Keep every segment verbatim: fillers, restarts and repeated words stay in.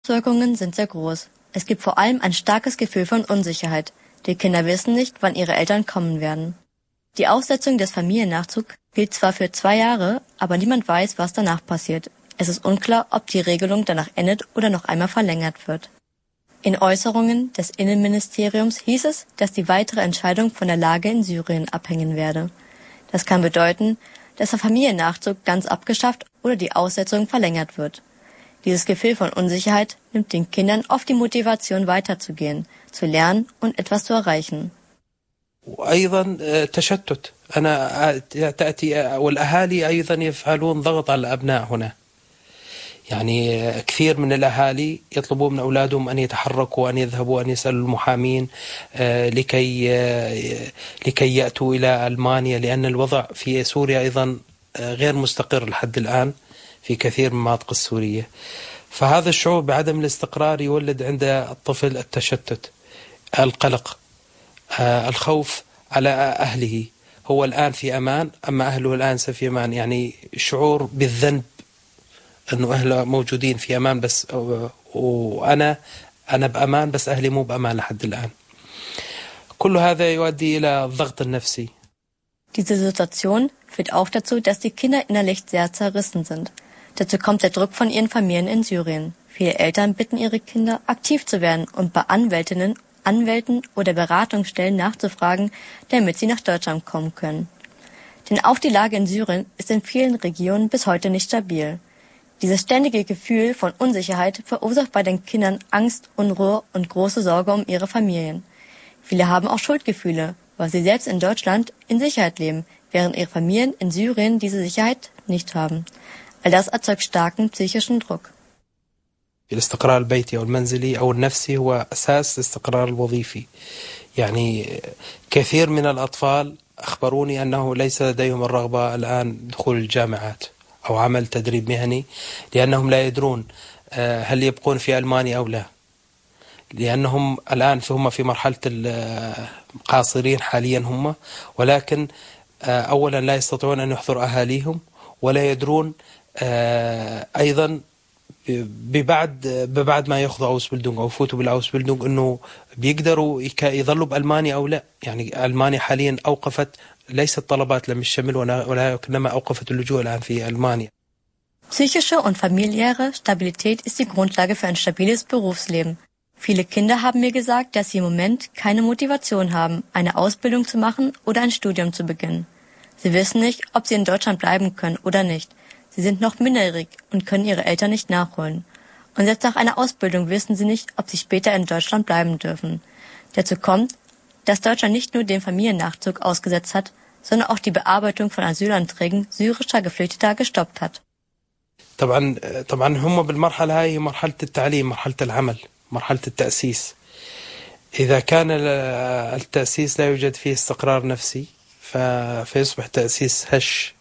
Auswirkungen sind sehr groß. Es gibt vor allem ein starkes Gefühl von Unsicherheit. Die Kinder wissen nicht, wann ihre Eltern kommen werden. Die Aussetzung des Familiennachzugs gilt zwar für zwei Jahre, aber niemand weiß, was danach passiert. Es ist unklar, ob die Regelung danach endet oder noch einmal verlängert wird. In Äußerungen des Innenministeriums hieß es, dass die weitere Entscheidung von der Lage in Syrien abhängen werde. Das kann bedeuten, dass der Familiennachzug ganz abgeschafft oder die Aussetzung verlängert wird. Dieses Gefühl von Unsicherheit nimmt den Kindern oft die Motivation weiterzugehen, zu lernen und etwas zu erreichen. وأيضا تشتت أنا تأتي والأهالي أيضا يفعلون ضغط على الأبناء هنا يعني كثير من الأهالي يطلبون من أولادهم أن يتحركوا أن يذهبوا أن يسألوا المحامين لكي لكي يأتوا إلى ألمانيا لأن الوضع في سوريا أيضا غير مستقر لحد الآن في كثير من المناطق السورية فهذا الشعور بعدم الاستقرار يولد عند الطفل التشتت القلق الخوف على أهله هو الآن في أمان أما أهله الآن في أمان يعني شعور بالذنب أنه أهله موجودين في أمان بس وأنا أنا بأمان بس أهلي مو بأمان لحد الآن كل هذا يؤدي إلى الضغط النفسي. Diese Situation führt auch dazu, dass die Kinder innerlich sehr zerrissen sind. Dazu kommt der Druck von ihren Familien in Syrien. Viele Eltern bitten ihre Kinder, aktiv zu werden und bei Anwältinnen, Anwälten oder Beratungsstellen nachzufragen, damit sie nach Deutschland kommen können. Denn auch die Lage in Syrien ist in vielen Regionen bis heute nicht stabil. Dieses ständige Gefühl von Unsicherheit verursacht bei den Kindern Angst, Unruhe und große Sorge um ihre Familien. Viele haben auch Schuldgefühle, weil sie selbst in Deutschland in Sicherheit leben, während ihre Familien in Syrien diese Sicherheit nicht haben. All das erzeugt starken psychischen Druck. الاستقرار البيتي أو المنزلي أو النفسي هو أساس الاستقرار الوظيفي. يعني كثير من الأطفال أخبروني أنه ليس لديهم الرغبة الآن دخول الجامعات أو عمل تدريب مهني لأنهم لا يدرون هل يبقون في ألمانيا أو لا. لأنهم الآن هم في مرحلة القاصرين حاليا هم ولكن أولا لا يستطيعون أن يحضروا أهاليهم ولا يدرون أيضا ببعد ببعد ما ياخذوا أوسبيلدونغ أو يفوتوا بالأوسبيلدونغ إنه بيقدروا يظلوا بألمانيا أو لا يعني ألمانيا حاليا أوقفت ليست طلبات لم الشمل ولكنما أوقفت اللجوء الآن في ألمانيا. Psychische und familiäre Stabilität ist die Grundlage für ein stabiles Berufsleben. Viele Kinder haben mir gesagt, dass sie im Moment keine Motivation haben, eine Ausbildung zu machen oder ein Studium zu beginnen. Sie wissen nicht, ob sie in Deutschland bleiben können oder nicht. Sie sind noch minderjährig und können ihre Eltern nicht nachholen. Und selbst nach einer Ausbildung wissen sie nicht, ob sie später in Deutschland bleiben dürfen. Dazu kommt, dass Deutschland nicht nur den Familiennachzug ausgesetzt hat, sondern auch die Bearbeitung von Asylanträgen syrischer Geflüchteter gestoppt hat. طبعا طبعا هم بالمرحلة هاي مرحلة التعليم مرحلة العمل مرحلة التأسيس. إذا كان التأسيس لا يوجد فيه استقرار نفسي فيصبح تأسيس هش.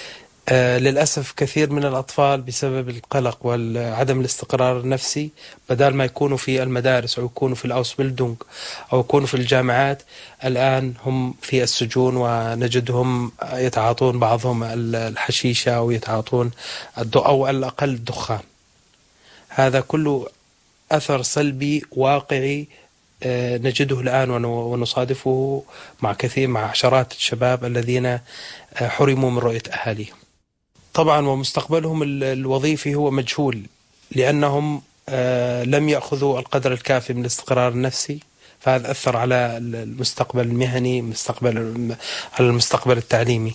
للأسف كثير من الأطفال بسبب القلق وعدم الاستقرار النفسي بدل ما يكونوا في المدارس أو يكونوا في الأوسبيلدونغ أو يكونوا في الجامعات الآن هم في السجون ونجدهم يتعاطون بعضهم الحشيشة أو يتعاطون أو على الأقل الدخان. هذا كله أثر سلبي واقعي نجده الآن ونصادفه مع كثير مع عشرات الشباب الذين حرموا من رؤية أهاليهم. طبعا ومستقبلهم الوظيفي هو مجهول لأنهم لم يأخذوا القدر الكافي من الاستقرار النفسي فهذا أثر على المستقبل المهني مستقبل على المستقبل التعليمي.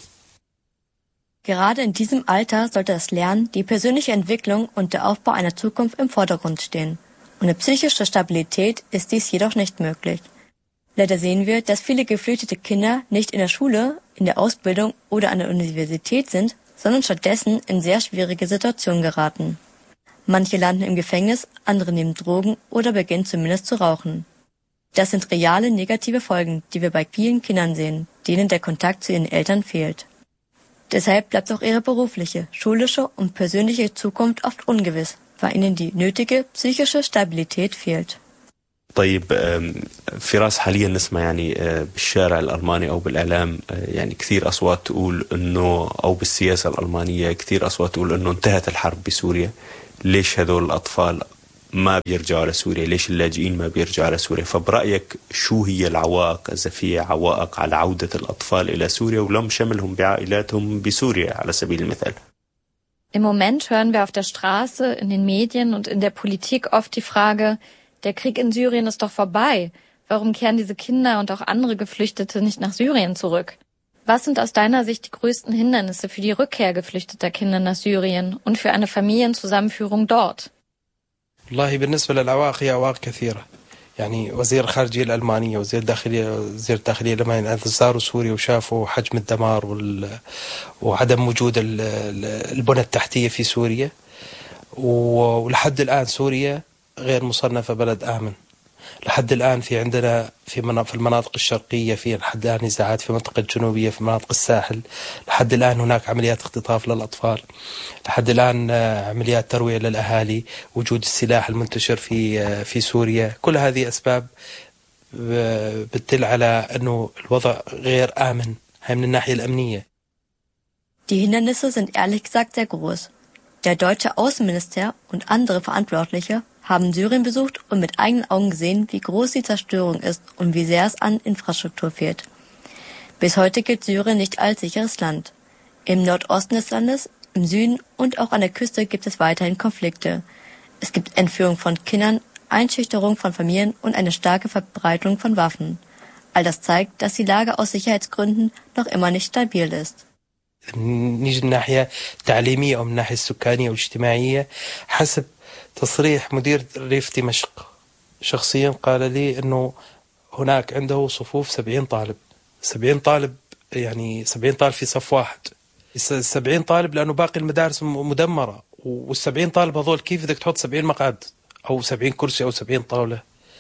Gerade in diesem Alter sollte das Lernen, die persönliche Entwicklung und der Aufbau einer Zukunft im Vordergrund stehen. Ohne psychische Stabilität ist dies jedoch nicht möglich. Leider sehen wir, dass viele geflüchtete Kinder nicht in der Schule, in der Ausbildung oder an der Universität sind, sondern stattdessen in sehr schwierige Situationen geraten. Manche landen im Gefängnis, andere nehmen Drogen oder beginnen zumindest zu rauchen. Das sind reale negative Folgen, die wir bei vielen Kindern sehen, denen der Kontakt zu ihren Eltern fehlt. Deshalb bleibt auch ihre berufliche, schulische und persönliche Zukunft oft ungewiss, weil ihnen die nötige psychische Stabilität fehlt. طيب فراس حاليا نسمع يعني بالشارع الألماني أو بالإعلام يعني كثير أصوات تقول إنه أو بالسياسة الألمانية كثير أصوات تقول إنه انتهت الحرب بسوريا. ليش هذول الأطفال ما بيرجعوا لسوريا؟ ليش اللاجئين ما بيرجعوا لسوريا؟ فبرأيك شو هي العوائق، إذا في عوائق على عودة الأطفال إلى سوريا ولم شملهم بعائلاتهم بسوريا على سبيل المثال؟ Im Moment hören wir auf der Straße, in den Medien und in der Politik oft die Frage, der Krieg in Syrien ist doch vorbei. Warum kehren diese Kinder und auch andere Geflüchtete nicht nach Syrien zurück? Was sind aus deiner Sicht die größten Hindernisse für die Rückkehr geflüchteter Kinder nach Syrien und für eine Familienzusammenführung dort? والله بالنسبة للعوائق هي عوائق كثيرة. يعني وزير الخارجية الألمانية وزير الداخلية وزير الداخلية الألماني زاروا سوريا وشافوا حجم الدمار وال... وعدم وجود البنى التحتية في سوريا، ولحد الآن سوريا غير مصنفة بلد آمن. لحد الآن في عندنا في في المناطق الشرقية في لحد الآن نزاعات، في المنطقة الجنوبية في مناطق الساحل لحد الآن هناك عمليات اختطاف للأطفال، لحد الآن عمليات ترويع للأهالي، وجود السلاح المنتشر في في سوريا. كل هذه أسباب بتدل على أنه الوضع غير آمن، هاي من الناحية الأمنية. Die Hindernisse sind ehrlich gesagt sehr groß. Der deutsche Außenminister und andere Verantwortliche haben Syrien besucht und mit eigenen Augen gesehen, wie groß die Zerstörung ist und wie sehr es an Infrastruktur fehlt. Bis heute gilt Syrien nicht als sicheres Land. Im Nordosten des Landes, im Süden und auch an der Küste gibt es weiterhin Konflikte. Es gibt Entführung von Kindern, Einschüchterung von Familien und eine starke Verbreitung von Waffen. All das zeigt, dass die Lage aus Sicherheitsgründen noch immer nicht stabil ist. نيجي من ناحية تعليمية أو من ناحية السكانية والاجتماعية، حسب تصريح مدير ريف دمشق شخصيا قال لي أنه هناك عنده صفوف سبعين طالب سبعين طالب يعني سبعين طالب في صف واحد، سبعين طالب لأنه باقي المدارس مدمرة، والسبعين طالب هذول كيف بدك تحط سبعين مقعد أو سبعين كرسي أو سبعين طاولة؟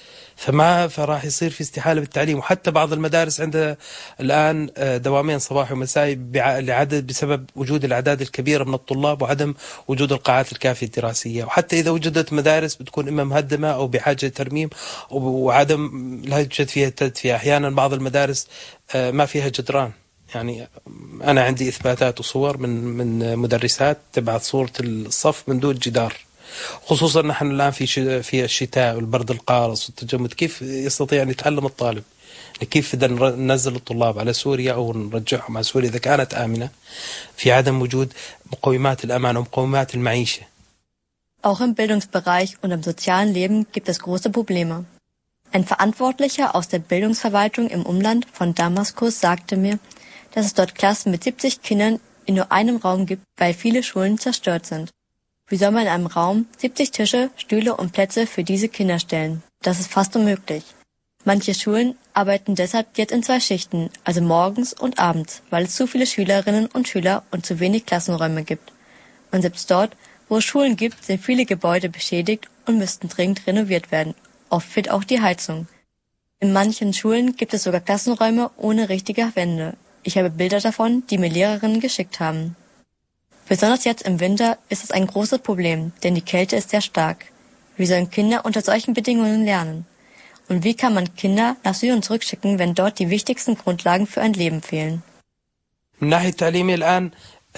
فما فراح يصير في استحالة بالتعليم. وحتى بعض المدارس عندها الآن دوامين صباحي ومسائي لعدد بسبب وجود الأعداد الكبيرة من الطلاب وعدم وجود القاعات الكافية الدراسية. وحتى إذا وجدت مدارس بتكون إما مهدمة أو بحاجة ترميم وعدم لا يوجد فيها تدفئة. أحيانا بعض المدارس ما فيها جدران. يعني أنا عندي إثباتات وصور من من مدرسات تبعت صورة الصف من دون جدار، خصوصا نحن الآن في في الشتاء والبرد القارص والتجمد. كيف يستطيع أن يتعلم الطالب؟ كيف بدنا ننزل الطلاب على سوريا أو نرجعهم على سوريا إذا كانت آمنة في عدم وجود مقومات الأمان ومقومات المعيشة؟ Auch im Bildungsbereich und im sozialen Leben gibt es große Probleme. Ein Verantwortlicher aus der Bildungsverwaltung im Umland von Damaskus sagte mir, dass es dort Klassen mit siebzig Kindern in nur einem Raum gibt, weil viele Schulen zerstört sind. Wie soll man in einem Raum siebzig Tische, Stühle und Plätze für diese Kinder stellen? Das ist fast unmöglich. Manche Schulen arbeiten deshalb jetzt in zwei Schichten, also morgens und abends, weil es zu viele Schülerinnen und Schüler und zu wenig Klassenräume gibt. Und selbst dort, wo es Schulen gibt, sind viele Gebäude beschädigt und müssten dringend renoviert werden. Oft fehlt auch die Heizung. In manchen Schulen gibt es sogar Klassenräume ohne richtige Wände. Ich habe Bilder davon, die mir Lehrerinnen geschickt haben. Besonders jetzt im Winter ist es ein großes Problem, denn die Kälte ist sehr stark. Wie sollen Kinder unter solchen Bedingungen lernen? Und wie kann man Kinder nach Syrien zurückschicken, wenn dort die wichtigsten Grundlagen für ein Leben fehlen? من ناحية التعليمية الآن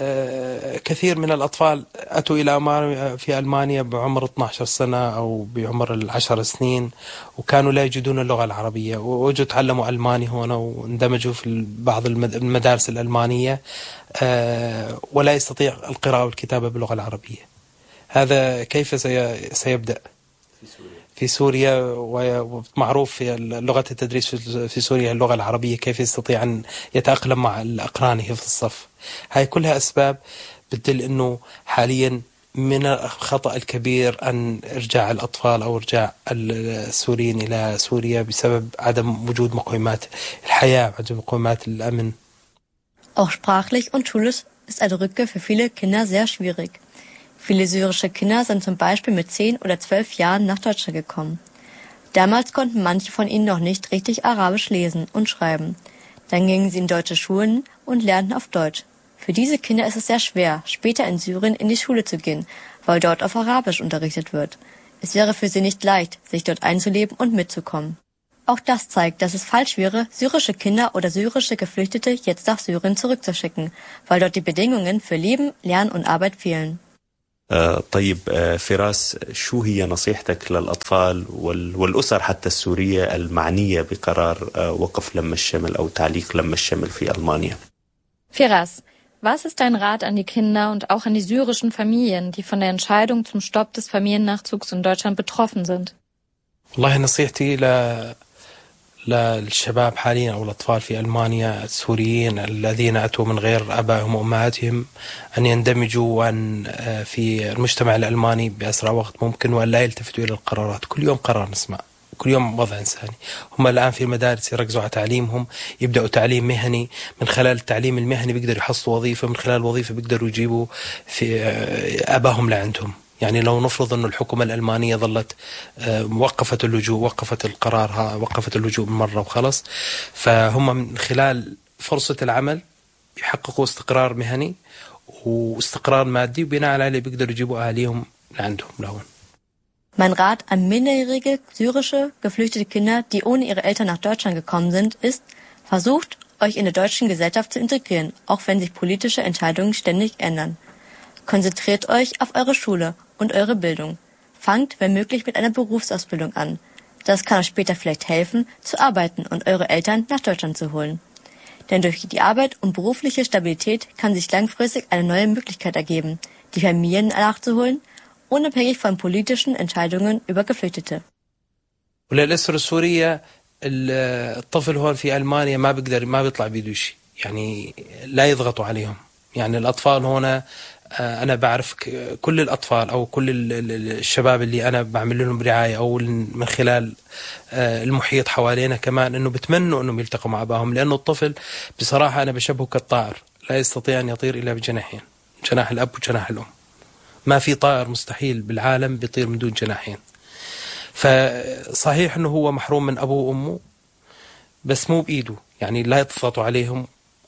كثير من الأطفال أتوا إلى في ألمانيا بعمر اثنتي عشرة سنة أو بعمر العشر سنين وكانوا لا يجدون اللغة العربية، ووجدوا تعلموا ألماني هنا واندمجوا في بعض المدارس الألمانية ولا يستطيع القراءة والكتابة باللغة العربية. هذا كيف سيبدأ في سوريا؟ ومعروف في لغة التدريس في سوريا اللغة العربية، كيف يستطيع أن يتأقلم مع أقرانه في الصف؟ هاي كلها أسباب بتدل أنه حاليا من الخطأ الكبير أن إرجاع الأطفال أو إرجاع السوريين إلى سوريا بسبب عدم وجود مقومات الحياة، عدم مقومات الأمن. Auch sprachlich und schulisch ist eine Rückkehr für viele Kinder sehr schwierig. Viele syrische Kinder sind zum Beispiel mit zehn oder zwölf Jahren nach Deutschland gekommen. Damals konnten manche von ihnen noch nicht richtig Arabisch lesen und schreiben. Dann gingen sie in deutsche Schulen und lernten auf Deutsch. Für diese Kinder ist es sehr schwer, später in Syrien in die Schule zu gehen, weil dort auf Arabisch unterrichtet wird. Es wäre für sie nicht leicht, sich dort einzuleben und mitzukommen. Auch das zeigt, dass es falsch wäre, syrische Kinder oder syrische Geflüchtete jetzt nach Syrien zurückzuschicken, weil dort die Bedingungen für Leben, Lernen und Arbeit fehlen. آه طيب آه فراس، شو هي نصيحتك للأطفال وال والأسر حتى السورية المعنية بقرار آه وقف لم الشمل أو تعليق لم الشمل في ألمانيا؟ Firas, was ist dein Rat an die Kinder und auch an die syrischen Familien, die von der Entscheidung zum Stopp des Familiennachzugs in Deutschland betroffen sind? والله نصيحتي ل للشباب حاليا أو الأطفال في ألمانيا السوريين الذين أتوا من غير آبائهم وأمهاتهم أن يندمجوا وأن في المجتمع الألماني بأسرع وقت ممكن، وأن لا يلتفتوا إلى القرارات. كل يوم قرار نسمع، كل يوم وضع إنساني. هم الآن في المدارس يركزوا على تعليمهم، يبدأوا تعليم مهني، من خلال التعليم المهني بيقدروا يحصلوا وظيفة، من خلال الوظيفة بيقدروا يجيبوا في آبائهم لعندهم. يعني لو نفرض أن الحكومة الألمانية ظلت وقفت اللجوء، وقفت القرار، وقفت اللجوء مرة وخلص، فهم من خلال فرصة العمل يحققوا استقرار مهني واستقرار مادي، وبناء عليه بيقدروا يجيبوا أهاليهم لعندهم لهون. Mein Rat an minderjährige syrische geflüchtete Kinder, die ohne ihre Eltern nach Deutschland gekommen sind, ist, versucht, euch in der deutschen Gesellschaft zu integrieren, auch wenn sich politische Entscheidungen ständig ändern. Konzentriert euch auf eure Schule und eure Bildung. Fangt, wenn möglich, mit einer Berufsausbildung an. Das kann euch später vielleicht helfen, zu arbeiten und eure Eltern nach Deutschland zu holen. Denn durch die Arbeit und berufliche Stabilität kann sich langfristig eine neue Möglichkeit ergeben, die Familien nachzuholen, unabhängig von politischen Entscheidungen über Geflüchtete. وللأسر السورية الطفل هون في ألمانيا ما بيقدر ما بيطلع بيده شيء، يعني لا يضغطوا عليهم. يعني الأطفال هنا أنا بعرف كل الأطفال أو كل الشباب اللي أنا بعمل لهم رعاية أو من خلال المحيط حوالينا كمان إنه بتمنوا إنهم يلتقوا مع أباهم، لأنه الطفل بصراحة أنا بشبهه كالطائر لا يستطيع أن يطير إلا بجناحين، جناح الأب وجناح الأم. ما في طائر مستحيل بالعالم بيطير من دون جناحين. فصحيح إنه هو محروم من أبوه وأمه، بس مو بإيده، يعني لا يضغطوا عليهم.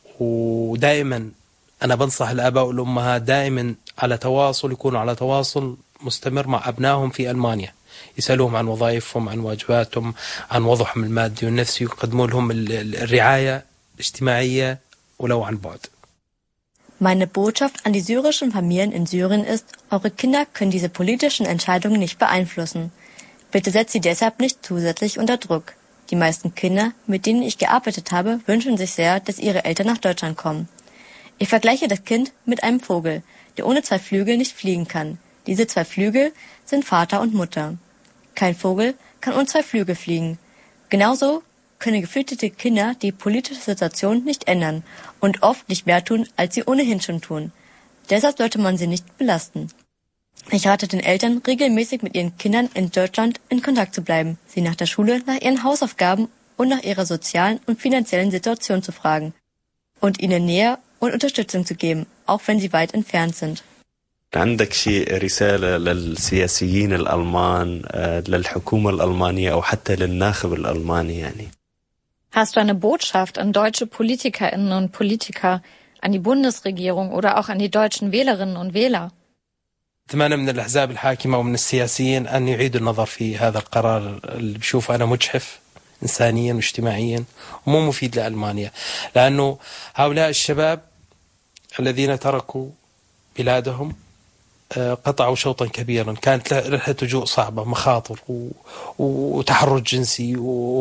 ودائما أنا بنصح الآباء والأمهات دائما على تواصل، يكونوا على تواصل مستمر مع أبنائهم في ألمانيا، يسألوهم عن وظائفهم، عن واجباتهم، عن وضعهم المادي والنفسي، يقدموا لهم الرعاية الاجتماعية ولو عن بعد. Meine Botschaft an die syrischen Familien in Syrien ist, eure Kinder können diese politischen Entscheidungen nicht beeinflussen. Bitte setzt sie deshalb nicht zusätzlich unter Druck. Die meisten Kinder, mit denen ich gearbeitet habe, wünschen sich sehr, dass ihre Eltern nach Deutschland kommen. Ich vergleiche das Kind mit einem Vogel, der ohne zwei Flügel nicht fliegen kann. Diese zwei Flügel sind Vater und Mutter. Kein Vogel kann ohne zwei Flügel fliegen. Genauso können geflüchtete Kinder die politische Situation nicht ändern und oft nicht mehr tun, als sie ohnehin schon tun. Deshalb sollte man sie nicht belasten. Ich rate den Eltern, regelmäßig mit ihren Kindern in Deutschland in Kontakt zu bleiben, sie nach der Schule nach ihren Hausaufgaben und nach ihrer sozialen und finanziellen Situation zu fragen und ihnen Nähe und Unterstützung zu geben, auch wenn sie weit entfernt sind. عندك شيء رسالة للسياسيين الألمان، للحكومة الألمانية أو حتى للناخب الألماني يعني؟ Hast du eine Botschaft an deutsche Politikerinnen und Politiker, an die Bundesregierung oder auch an die deutschen Wählerinnen und Wähler? أتمنى من الأحزاب الحاكمة ومن السياسيين أن يعيدوا النظر في هذا القرار اللي بشوفه أنا مجحف إنسانيا واجتماعيا ومو مفيد لألمانيا، لأنه هؤلاء الشباب الذين تركوا بلادهم قطعوا شوطا كبيرا، كانت رحلة لجوء صعبة، مخاطر وتحرش جنسي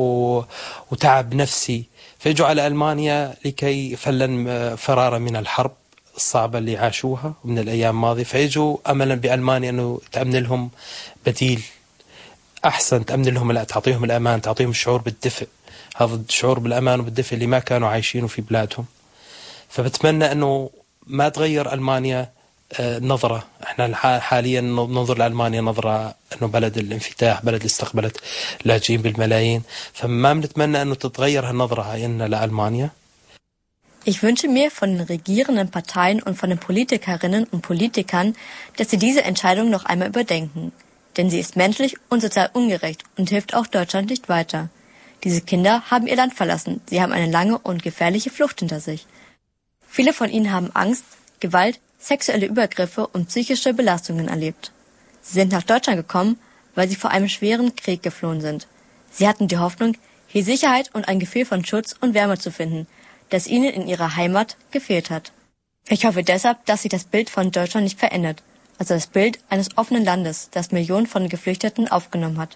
وتعب نفسي، فيجوا على ألمانيا لكي فلن فرارا من الحرب الصعبة اللي عاشوها من الأيام الماضية، فيجوا أملا بألمانيا أنه تأمن لهم بديل أحسن، تأمن لهم، لا تعطيهم الأمان، تعطيهم الشعور بالدفء، هذا الشعور بالأمان وبالدفء اللي ما كانوا عايشينه في بلادهم. فبتمنى أنه ما تغير ألمانيا نظرة. احنا حاليا ننظر لألمانيا نظرة أنه بلد الانفتاح، بلد استقبلت لاجئين بالملايين، فما بنتمنى أنه تتغير هالنظرة هاينا لألمانيا. Ich wünsche mir von den regierenden Parteien und von den Politikerinnen und Politikern, dass sie diese Entscheidung noch einmal überdenken. Denn sie ist menschlich und sozial ungerecht und hilft auch Deutschland nicht weiter. Diese Kinder haben ihr Land verlassen. Sie haben eine lange und gefährliche Flucht hinter sich. Viele von ihnen haben Angst, Gewalt, sexuelle Übergriffe und psychische Belastungen erlebt. Sie sind nach Deutschland gekommen, weil sie vor einem schweren Krieg geflohen sind. Sie hatten die Hoffnung, hier Sicherheit und ein Gefühl von Schutz und Wärme zu finden, das ihnen in ihrer Heimat gefehlt hat. Ich hoffe deshalb, dass sich das Bild von Deutschland nicht verändert, also das Bild eines offenen Landes, das Millionen von Geflüchteten aufgenommen hat.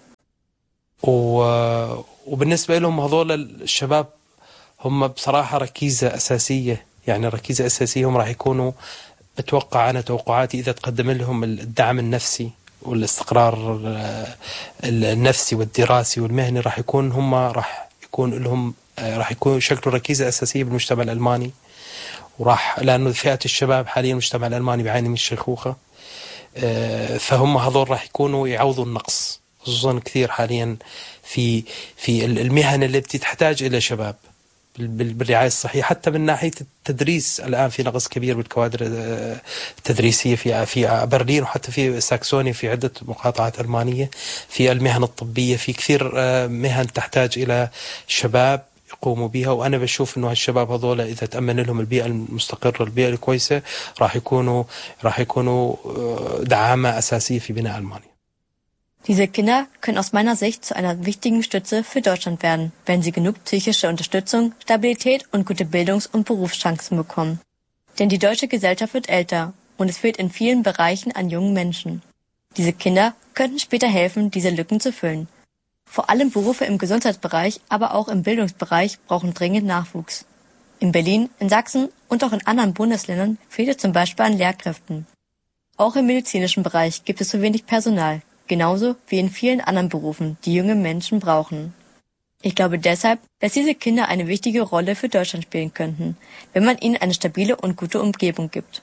وبالنسبة لهم هذول الشباب هم بصراحة ركيزة أساسية، يعني ركيزة أساسية هم راح يكونوا، بتوقع أنا توقعاتي إذا تقدم لهم الدعم النفسي والاستقرار النفسي والدراسي والمهني، راح يكون هم راح يكون لهم راح يكون شكل ركيزة أساسية بالمجتمع الألماني، وراح لأنه فئة الشباب حاليا المجتمع الألماني بيعاني من الشيخوخة، فهم هذول راح يكونوا يعوضوا النقص، خصوصا كثير حاليا في في المهن اللي بتحتاج إلى شباب بالرعاية الصحية. حتى من ناحية التدريس الآن في نقص كبير بالكوادر التدريسية في في برلين وحتى في ساكسونيا، في عدة مقاطعات ألمانية في المهن الطبية، في كثير مهن تحتاج إلى شباب يقوموا بها. وأنا بشوف إنه هالشباب هذول إذا تأمن لهم البيئة المستقرة البيئة الكويسة راح يكونوا راح يكونوا دعامة أساسية في بناء ألمانيا. Diese Kinder können aus meiner Sicht zu einer wichtigen Stütze für Deutschland werden, wenn sie genug psychische Unterstützung, Stabilität und gute Bildungs- und Berufschancen bekommen. Denn die deutsche Gesellschaft wird älter und es fehlt in vielen Bereichen an jungen Menschen. Diese Kinder könnten später helfen, diese Lücken zu füllen. Vor allem Berufe im Gesundheitsbereich, aber auch im Bildungsbereich brauchen dringend Nachwuchs. In Berlin, in Sachsen und auch in anderen Bundesländern fehlt es zum Beispiel an Lehrkräften. Auch im medizinischen Bereich gibt es zu wenig Personal. Genauso wie in vielen anderen Berufen, die junge Menschen brauchen. Ich glaube deshalb, dass diese Kinder eine wichtige Rolle für Deutschland spielen könnten, wenn man ihnen eine stabile und gute Umgebung gibt.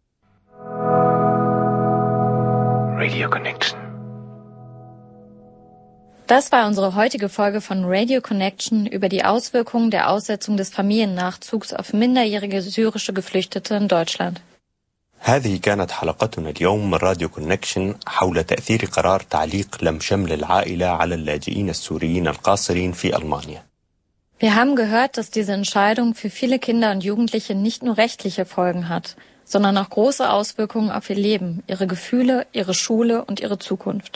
Radio Connection. Das war unsere heutige Folge von Radio Connection über die Auswirkungen der Aussetzung des Familiennachzugs auf minderjährige syrische Geflüchtete in Deutschland. هذه كانت حلقتنا اليوم من راديو كونكشن حول تأثير قرار تعليق لم شمل العائلة على اللاجئين السوريين القاصرين في ألمانيا. Wir haben gehört, dass diese Entscheidung für viele Kinder und Jugendliche nicht nur rechtliche Folgen hat, sondern auch große Auswirkungen auf ihr Leben, ihre Gefühle, ihre Schule und ihre Zukunft.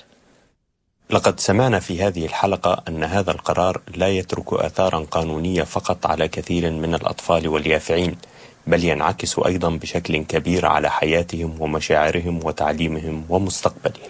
لقد سمعنا في هذه الحلقة أن هذا القرار لا يترك آثارا قانونية فقط على كثير من الأطفال واليافعين، بل ينعكس أيضا بشكل كبير على حياتهم ومشاعرهم وتعليمهم ومستقبلهم.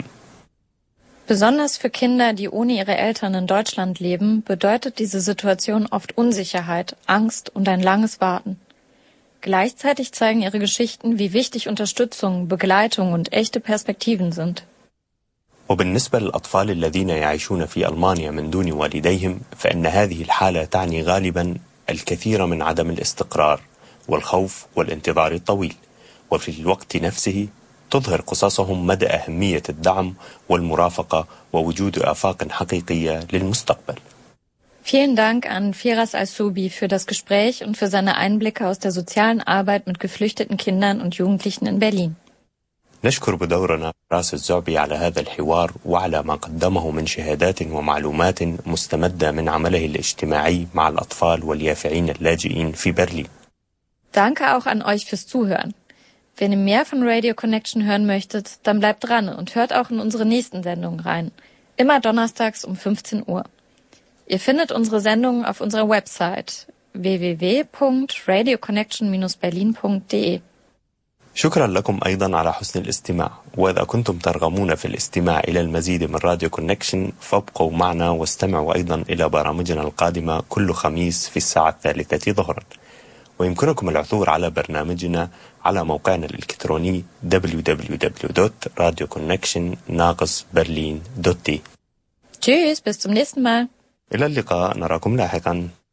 Besonders für Kinder, die ohne ihre Eltern in Deutschland leben, bedeutet diese Situation oft Unsicherheit, Angst und ein langes Warten. Gleichzeitig zeigen ihre Geschichten, wie wichtig Unterstützung, Begleitung und echte Perspektiven sind. وبالنسبة للأطفال الذين يعيشون في ألمانيا من دون والديهم، فإن هذه الحالة تعني غالبا الكثير من عدم الاستقرار والخوف والانتظار الطويل، وفي الوقت نفسه تظهر قصصهم مدى أهمية الدعم والمرافقة ووجود آفاق حقيقية للمستقبل. Vielen Dank an Firas Al-Subi für das Gespräch und für seine Einblicke aus der sozialen Arbeit mit geflüchteten Kindern und Jugendlichen in Berlin. نشكر بدورنا فراس الزعبي على هذا الحوار وعلى ما قدمه من شهادات ومعلومات مستمدة من عمله الاجتماعي مع الأطفال واليافعين اللاجئين في برلين. Danke auch an euch fürs Zuhören. Wenn ihr mehr von Radio Connection hören möchtet, dann bleibt dran und hört auch in unsere nächsten Sendungen rein. Immer donnerstags um fünfzehn Uhr. Ihr findet unsere Sendungen auf unserer Website w w w punkt radio connection dash berlin punkt d e. شكرا لكم أيضا على حسن الاستماع، وإذا كنتم ترغبون في الاستماع إلى المزيد من راديو كونكشن فابقوا معنا واستمعوا أيضا إلى برامجنا القادمة كل خميس في الساعة الثالثة ظهرا. ويمكنكم العثور على برنامجنا على موقعنا الإلكتروني دبليو دبليو دبليو دوت راديو كونكشن ناقص برلين دوت دي. Tschüss, bis zum nächsten Mal. إلى اللقاء، نراكم لاحقا.